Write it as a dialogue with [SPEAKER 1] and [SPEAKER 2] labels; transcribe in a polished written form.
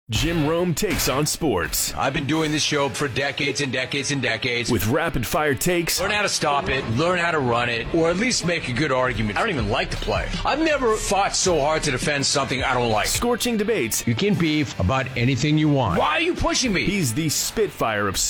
[SPEAKER 1] Jim Rome takes on sports.
[SPEAKER 2] I've been doing this show for decades and decades and decades.
[SPEAKER 1] With rapid-fire takes.
[SPEAKER 2] Learn how to stop it, learn how to run it, or at least make a good argument. I don't even like to play. I've never fought so hard to defend something I don't like.
[SPEAKER 1] Scorching debates.
[SPEAKER 2] You can beef about anything you want. Why are you pushing me?
[SPEAKER 1] He's the Spitfire of